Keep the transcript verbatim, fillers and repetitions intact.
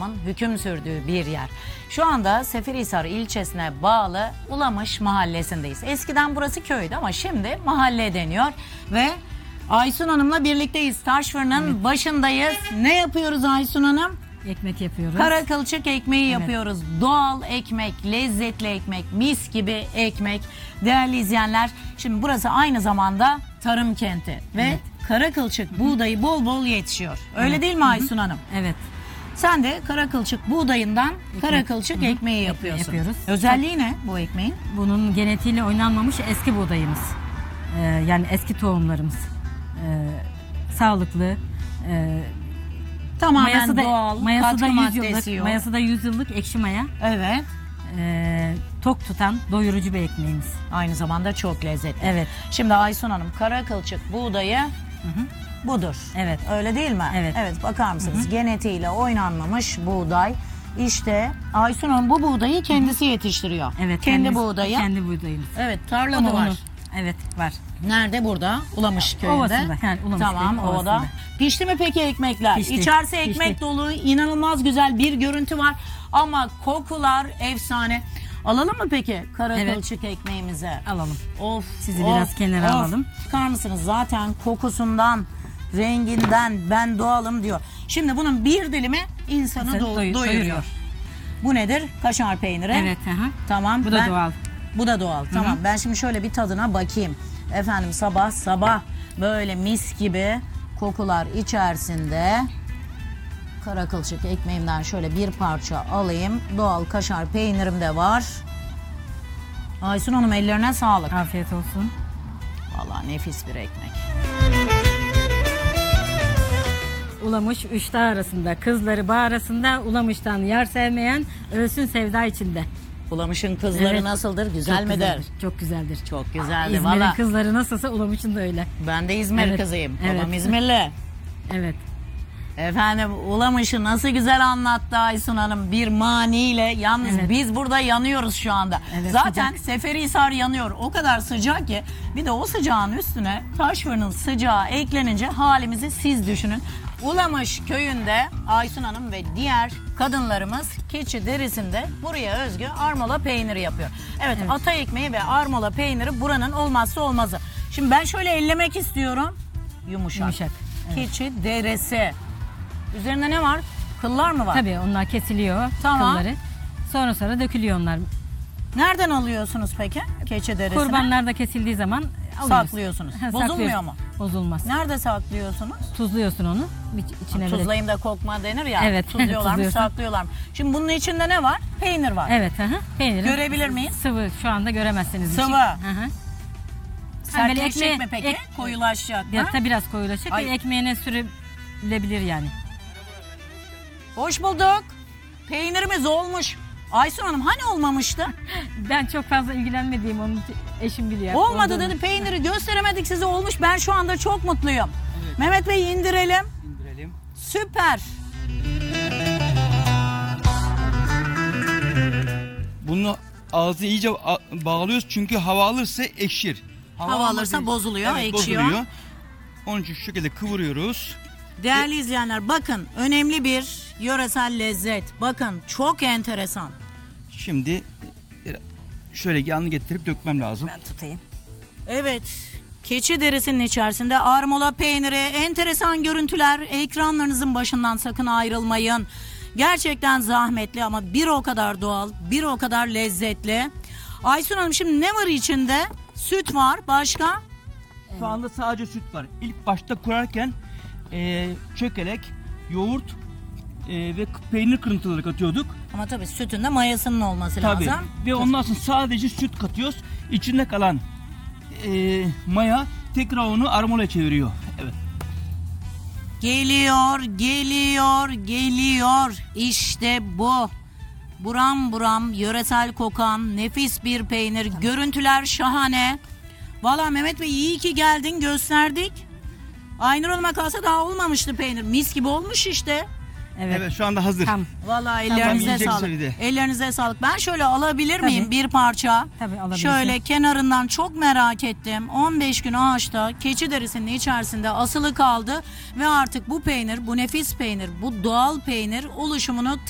İslam'ın hüküm sürdüğü bir yer. Şu anda Seferihisar ilçesine bağlı Ulamış mahallesindeyiz. Eskiden burası köydü ama şimdi mahalle deniyor ve Aysun Hanım'la birlikteyiz. Taş fırının evet. başındayız. Ne yapıyoruz Aysun Hanım? Ekmek yapıyoruz. Kara kılçık ekmeği evet. yapıyoruz. Doğal ekmek, lezzetli ekmek, mis gibi ekmek. Değerli izleyenler, şimdi burası aynı zamanda tarım kenti ve evet. kara kılçık buğdayı bol bol yetişiyor. Öyle evet. değil mi Aysun Hanım? Evet. Sen de kara kılçık buğdayından ekmek. kara kılçık Hı-hı. ekmeği yapıyorsun. Yapıyoruz. Özelliği ne bu ekmeğin? Bunun genetiğiyle oynanmamış eski buğdayımız. Ee, yani eski tohumlarımız. Ee, sağlıklı. E, Tamamen mayası da, doğal, mayası da yüz yıllık, yıllık, mayası da yüz yıllık ekşi maya. Evet. Ee, tok tutan, doyurucu bir ekmeğimiz. Aynı zamanda çok lezzetli. Evet. Şimdi Aysun Hanım, kara kılçık buğdayı Hı-hı. budur. Evet. Öyle değil mi? Evet. Evet, bakar mısınız? Hı-hı. Genetiğiyle oynanmamış buğday. İşte Aysun Hanım bu buğdayı kendisi yetiştiriyor. Evet. Kendi kendisi, buğdayı. Kendi buğdayımız. Evet, tarla mı var? Onu. Evet, var. Nerede? Burada. Ulamış köyünde. Ovasında. Yani Ulamış tamam, köyünün ovada. ovasında. Pişti mi peki ekmekler? Pişti. İçerisi ekmek Pişti. dolu, inanılmaz güzel bir görüntü var. Ama kokular efsane. Alalım mı peki kara evet. kılçık ekmeğimizi? Alalım. Of. Sizi of, biraz kenara of. alalım. Bakar mısınız? Zaten kokusundan, renginden ben doğalım diyor. Şimdi bunun bir dilimi insanı İnsanı do- doy- doyuruyor. doyuruyor. Bu nedir? Kaşar peyniri. Evet. Aha. Tamam. Bu da ben, doğal. Bu da doğal. Hı-hı. Tamam. Ben şimdi şöyle bir tadına bakayım. Efendim sabah sabah böyle mis gibi kokular içerisinde kara kılçık ekmeğimden şöyle bir parça alayım. Doğal kaşar peynirim de var. Aysun Hanım ellerine sağlık. Afiyet olsun. Vallahi nefis bir ekmek. Ulamış üç dağ arasında, kızları bağ arasında, Ulamış'tan yar sevmeyen ölsün sevda içinde. Ulamış'ın kızları evet. nasıldır? Güzel çok midir? Güzeldir, çok güzeldir. Çok güzeldir. İzmir'in Vallahi. kızları nasılsa Ulamış'ın da öyle. Ben de İzmir evet. kızıyım. Evet. Babam İzmirli. Evet. Efendim Ulamış'ı nasıl güzel anlattı Aysun Hanım bir maniyle. Yalnız evet. biz burada yanıyoruz şu anda. Evet, zaten sıcak. Seferihisar yanıyor. O kadar sıcak ki bir de o sıcağın üstüne taş fırının sıcağı eklenince halimizi siz düşünün. Ulamış köyünde Aysun Hanım ve diğer kadınlarımız keçi derisinde buraya özgü armola peyniri yapıyor. Evet, evet. ata ekmeği ve armola peyniri buranın olmazsa olmazı. Şimdi ben şöyle ellemek istiyorum. Yumuşak. Yumuşak. Evet. Keçi derisi. Üzerinde ne var? Kıllar mı var? Tabii onlar kesiliyor. Tamam. Kılları. Sonra sonra dökülüyor onlar. Nereden alıyorsunuz peki keçi derisini? Kurbanlar da kesildiği zaman alıyoruz. Saklıyorsunuz. Ha, Bozulmuyor mu? Bozulmaz. Nerede saklıyorsunuz? Tuzluyorsun onu. İçine Tuzlayayım da kokma denir ya. Evet. Tuzluyorlar mı, saklıyorlar mı? Şimdi bunun içinde ne var? Peynir var. Evet. Hı hı. Peyniri. Görebilir miyiz? Sıvı. Şu anda göremezsiniz. Sıvı. Hı hı. Sertleşecek ekmeğe, mi peki? Ek, Koyulaşacak mı? Ya, biraz koyulaşacak Ay. ve ekmeğine sürülebilir yani. Hoş bulduk. Peynirimiz olmuş. Aysun Hanım hani olmamıştı? Ben çok fazla ilgilenmediğim onun eşim biliyor. Olmadı Olduğunu. dedi, peyniri gösteremedik size, olmuş. Ben şu anda çok mutluyum. Evet. Mehmet Bey indirelim. İndirelim. Süper. Bunu ağzı iyice bağlıyoruz çünkü hava alırsa ekşir. Hava, hava alırsa alırsa bozuluyor, evet, ekşiyor. Bozuluyor. Onun için şu şekilde kıvırıyoruz. Değerli izleyenler bakın, önemli bir yöresel lezzet. Bakın çok enteresan. Şimdi şöyle yanını getirip dökmem lazım. Ben tutayım. Evet, keçi derisinin içerisinde armola peyniri, enteresan görüntüler. Ekranlarınızın başından sakın ayrılmayın. Gerçekten zahmetli ama bir o kadar doğal, bir o kadar lezzetli. Aysun Hanım şimdi ne var içinde? Süt var, başka? Şu anda sadece süt var. İlk başta kurarken e, çökelek, yoğurt e, ve peynir kırıntıları katıyorduk. Ama tabii sütün de mayasının olması tabii. lazım. Ve ondan sonra sadece süt katıyoruz. İçinde kalan e, maya tekrar onu armola çeviriyor. Evet. Geliyor, geliyor, geliyor. İşte bu. Buram buram yöresel kokan nefis bir peynir. Tamam. Görüntüler şahane. Valla Mehmet Bey iyi ki geldin, gösterdik. Aynur Hanım'a kalsa daha olmamıştı peynir. Mis gibi olmuş işte. Evet, evet şu anda hazır. Tam. Valla ellerinize tamam, sağlık. Ellerinize sağlık. Ben şöyle alabilir Tabii. miyim bir parça? Tabii alabilirsin. Şöyle kenarından çok merak ettim. on beş gün ağaçta keçi derisinin içerisinde asılı kaldı. Ve artık bu peynir, bu nefis peynir, bu doğal peynir oluşumunu